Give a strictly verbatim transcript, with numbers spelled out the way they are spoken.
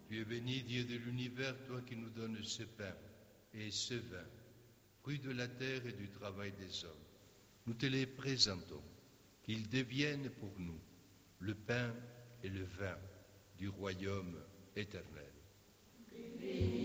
Tu es béni, Dieu de l'univers, toi qui nous donnes ce pain et ce vin, fruit de la terre et du travail des hommes. Nous te les présentons, qu'ils deviennent pour nous le pain et le vin du royaume éternel. Béni